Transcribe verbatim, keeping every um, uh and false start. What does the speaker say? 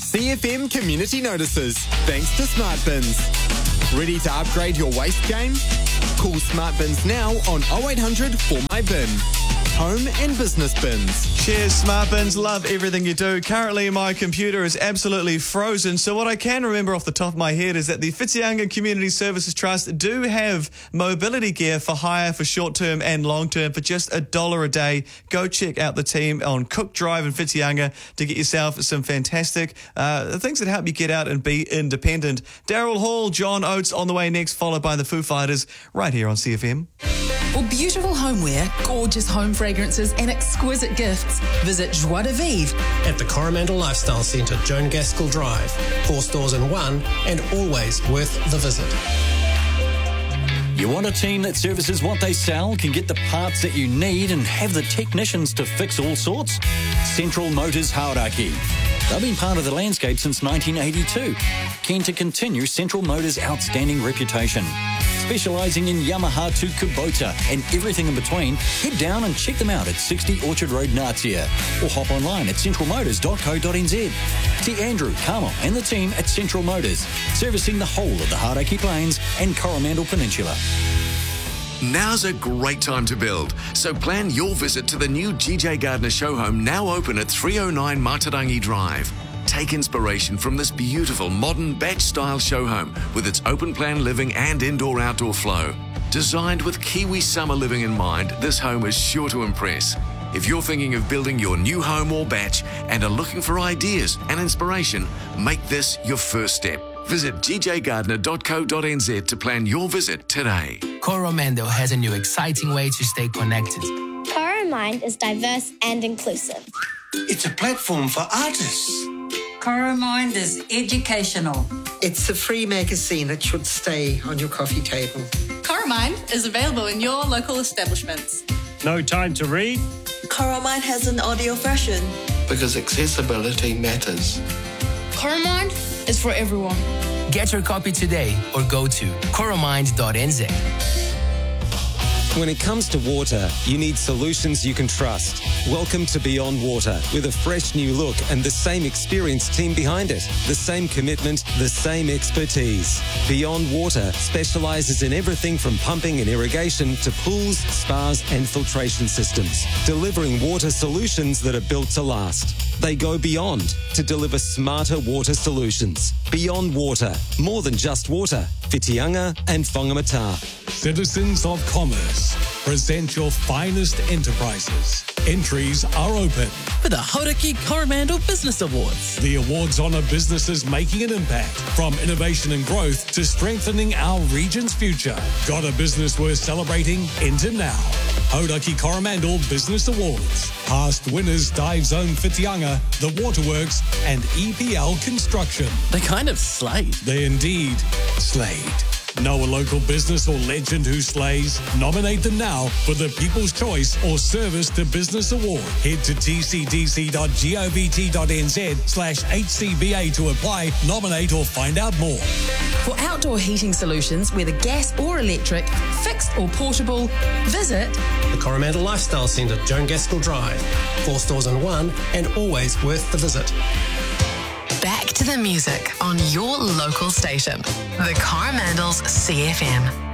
C F M Community Notices, thanks to Smart Bins. Ready to upgrade your waste game? Call Smart Bins now on oh eight hundred four my bin. Home and business bins. Cheers, Smart Bins. Love everything you do. Currently, my computer is absolutely frozen. So what I can remember off the top of my head is that the Whitianga Community Services Trust do have mobility gear for hire for short-term and long-term for just a dollar a day. Go check out the team on Cook Drive in Whitianga to get yourself some fantastic uh, things that help you get out and be independent. Daryl Hall, John Oates on the way next, followed by the Foo Fighters right here on C F M. For beautiful homeware, gorgeous home fragrances and exquisite gifts, visit Joie de Vivre at the Coromandel Lifestyle Centre, Joan Gaskell Drive. Four stores in one and always worth the visit. You want a team that services what they sell, can get the parts that you need and have the technicians to fix all sorts? Central Motors Hauraki. They've been part of the landscape since nineteen eighty-two. Keen to continue Central Motors' outstanding reputation. Specialising in Yamaha to Kubota and everything in between, head down and check them out at sixty Orchard Road, Natia, or hop online at central motors dot co dot n z. See Andrew, Carmel and the team at Central Motors, servicing the whole of the Hauraki Plains and Coromandel Peninsula. Now's a great time to build, so plan your visit to the new G J Gardner show home, now open at three oh nine Matarangi Drive. Take inspiration from this beautiful modern batch-style show home with its open-plan living and indoor-outdoor flow. Designed with Kiwi summer living in mind, this home is sure to impress. If you're thinking of building your new home or batch and are looking for ideas and inspiration, make this your first step. Visit g j gardner dot co dot n z to plan your visit today. Coromandel has a new exciting way to stay connected. Coromind is diverse and inclusive. It's a platform for artists. Coromind is educational. It's a free magazine that should stay on your coffee table. Coromind is available in your local establishments. No time to read? Coromind has an audio version. Because accessibility matters. Coromind is for everyone. Get your copy today or go to coromind dot n z. When it comes to water, you need solutions you can trust. Welcome to Beyond Water, with a fresh new look and the same experienced team behind it. The same commitment, the same expertise. Beyond Water specialises in everything from pumping and irrigation to pools, spas and filtration systems, delivering water solutions that are built to last. They go beyond to deliver smarter water solutions. Beyond Water, more than just water. Whitianga and Whangamata. Citizens of Commerce, present your finest enterprises. Entries are open for the Hauraki Coromandel Business Awards. The awards honour businesses making an impact, from innovation and growth to strengthening our region's future. Got a business worth celebrating? Enter now. Hauraki Coromandel Business Awards. Past winners: Dive Zone Whitianga, The Waterworks and E P L Construction. They kind of slayed. They indeed slayed. Know a local business or legend who slays? Nominate them now for the People's Choice or Service to Business Award. Head to t c d c dot govt dot n z slash h c b a to apply, nominate or find out more. For outdoor heating solutions, whether gas or electric, fixed or portable, visit the Coromandel Lifestyle Centre, Joan Gaskell Drive. Four stores in one and always worth the visit. Back to the music on your local station. The Coromandel's C F M.